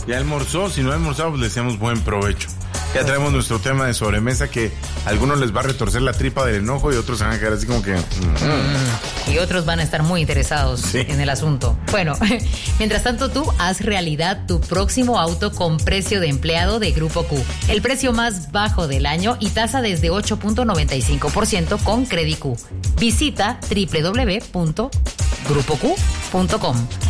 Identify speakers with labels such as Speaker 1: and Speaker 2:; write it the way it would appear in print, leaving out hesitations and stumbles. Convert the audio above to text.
Speaker 1: Ya almorzó, si no ha almorzado, pues le deseamos buen provecho. Ya traemos nuestro tema de sobremesa que a algunos les va a retorcer la tripa del enojo y otros se van a quedar así como que...
Speaker 2: Y otros van a estar muy interesados en el asunto. Bueno, mientras tanto tú haz realidad tu próximo auto con precio de empleado de Grupo Q. El precio más bajo del año y tasa desde 8.95% con Credit Q. Visita www.grupoq.com.